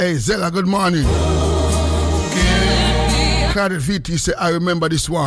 Hey, Zella, good morning. Claudette VT say, I remember this one.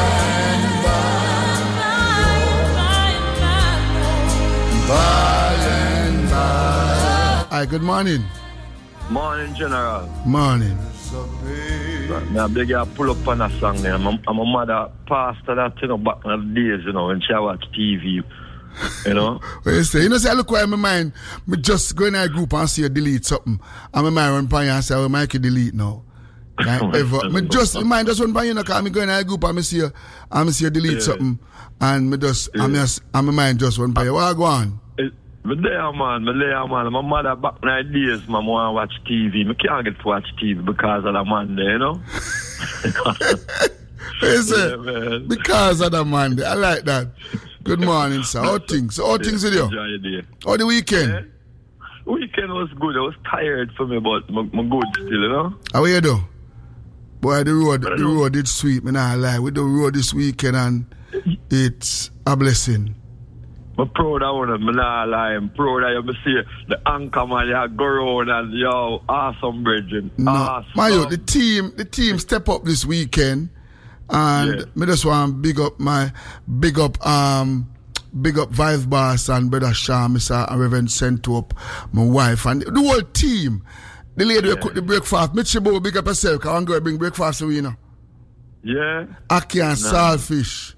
Hi, good morning. Morning, General. Morning. I beg you pull up on a song there. I'm a mother pastor that, back in the days, when she watch TV, What you say? Say, I look why my mind, me just go in a group and see you delete something. And my mind run by you and say, I make you delete now. Me just, my mind just run by you, because me go in a group and me see you delete something. And me just, and my mind just run by you. What go on? Me there, man. My mother back in the days, man, want to watch TV. Me can't get to watch TV because of the man there, Because of the man there. I like that. Good morning, sir. How things with you? Enjoy your day. How the weekend? Yeah. Weekend was good. I was tired for me, but I'm good still, How are you do? Boy, the road did sweet, me not lie. With the road this weekend, and it's a blessing. I'm proud of one, I'm not lying. I'm proud of you. I see the anchor man, you go around and awesome bridging. No. Awesome. Mayo, the team step up this weekend, and me just want to big up Vice Boss and Brother Shah, Mr. Reverend Sentop, my wife, and the whole team. The lady who cook the breakfast. Mitchibo, big up yourself, because I'm going to bring breakfast to you, Yeah. Aki and saltfish.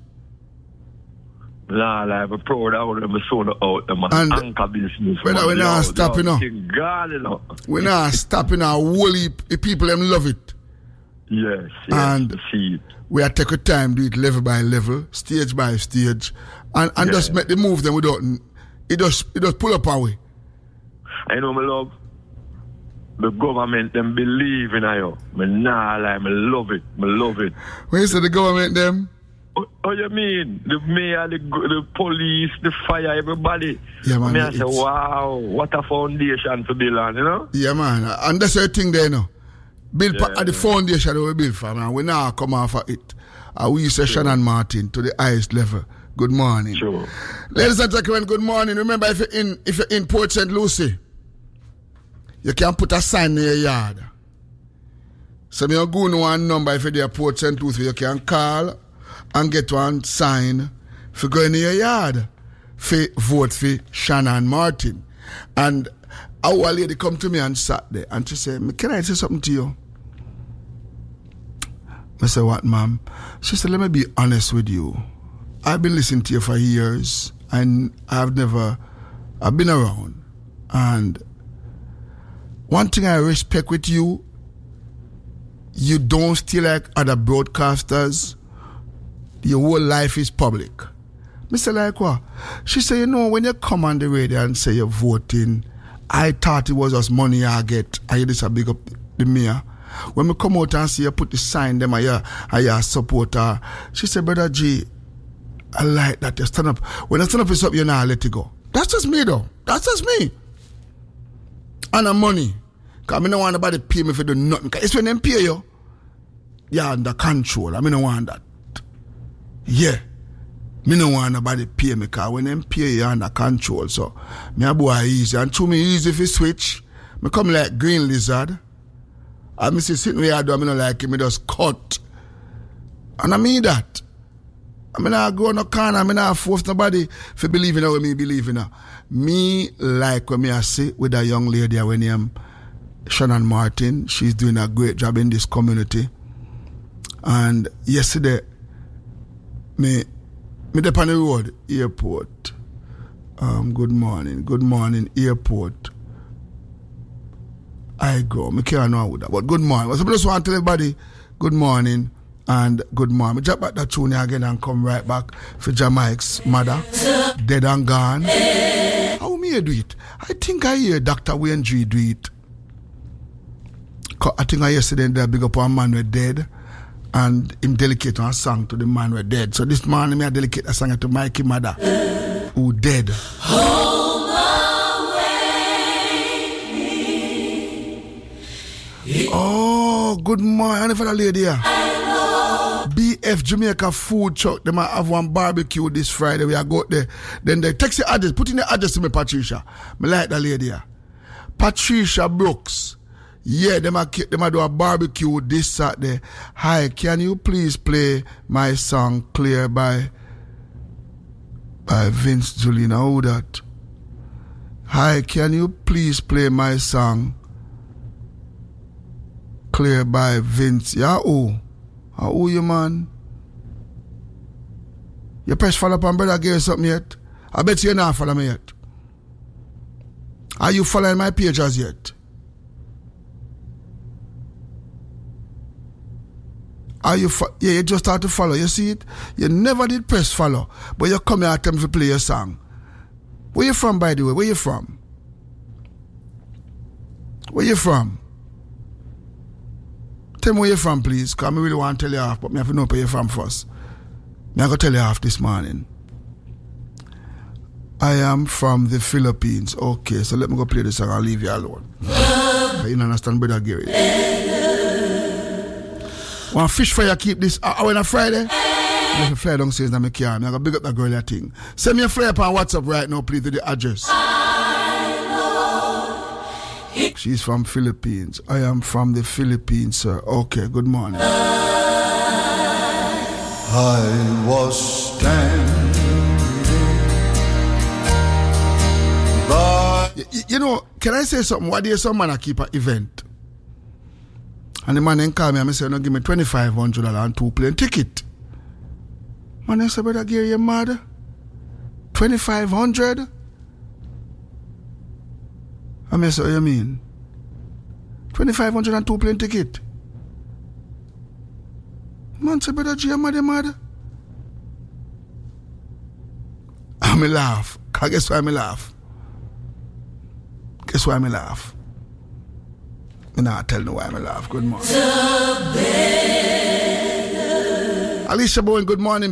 Nah, like, I'm proud of them. I'm sold out them anchor business. We're not stopping now. We're not stopping now. Whole people, them love it. Yes, and see it. We are taking time to do it level by level, stage by stage, and just make the move them without it just pull up our way. I know, my love. The government them believe in you. Me nah lie, me love it. When you say the government them? Oh, you mean? The mayor, the police, the fire, everybody. Yeah, man. I say, wow, what a foundation to build on, Yeah, man. And that's the thing there, Build at the foundation we build for, man. We now come off of it. We say Shannon Martin to the highest level. Good morning. Sure. Ladies and gentlemen, good morning. Remember, if you're in Port St. Lucie, you can put a sign in your yard. So me go to one number if you're at Port St. Lucie, you can call and get one sign for going in your yard for vote for Shannon Martin. And our lady come to me on Saturday and she said, can I say something to you? I said, what, ma'am? She said, let me be honest with you. I've been listening to you for years and I've been around. And one thing I respect with you, you don't steal like other broadcasters. Your whole life is public. Mr. Like what? She said, when you come on the radio and say you're voting, I thought it was just money I get. I hear this a big up the mayor. When we come out and see you put the sign them are your supporter. She said, Brother G, I like that you stand up. When I stand up, it's up, you not let it go. That's just me though. That's just me. And the money. Because I don't want nobody pay me for do nothing. Because it's when them pay you, you're under control. I don't want that. Yeah. Me no want nobody pay me because when them pay you under control. So me a boy easy. And to me easy if you switch. Me come like green lizard. And me see sitting where I do, I don't like it, me just cut. And I mean that. I mean I go on the corner, I mean I force nobody for believing how me believe in her. Me like when me I sit with a young lady when I'm Shannon Martin. She's doing a great job in this community. And yesterday me up on the road, airport. Good morning, airport. I go, me can't know that, but good morning. So I just want to tell everybody, good morning and good morning. I drop back that tune again and come right back for Jamaica's mother, dead and gone. How me do it? I think I hear Dr. Wayne G do it. I think I yesterday they big up one man who dead. And him dedicate a song to the man who dead. So this morning I dedicate a song to Mikey mother who dead. Oh, good morning for the lady here. BF Jamaica food truck. They might have one barbecue this Friday. We are go there. Then they text the address. Put in the address to me, Patricia. Me like the lady here. Patricia Brooks. Yeah, them a do a barbecue this Saturday. Hi, can you please play my song Clear by Vince Julina? Who that? Hi, can you please play my song Clear by Vince? Yeah, who you, man? You press follow up on Brother Gary something yet? I bet you're not following me yet. Are you following my page as yet? Are you you just start to follow. You see it? You never did press follow, but you come here at time to play your song. Where you from, by the way? Where you from? Where you from? Tell me where you from, please, because I really want to tell you off, but I have to know where you're from first. I'm going to tell you off this morning. I am from the Philippines. Okay, so let me go play the song. I'll leave you alone. You don't understand, Brother Gary? Want fish fry, keep this on a Friday? If you fly downstairs in my car, I'm going to big up that girl that thing. Send me a flyer up on WhatsApp right now, please, to the address. She's from Philippines. I am from the Philippines, sir. Okay, good morning. I was standing by... You know, can I say something? Why do some man keep an event? And the man then call me and say, no, give me $2,500 and 2 plane ticket. Man, I said, Brother Gary, you mad? $2,500? I say, what you mean? $2,500 and 2 plane ticket? Man said, Brother G, you mad? And me laugh. Guess why I laugh? Guess why I laugh? I not tell no why I laugh. Good morning. Alicia Bowen, good morning.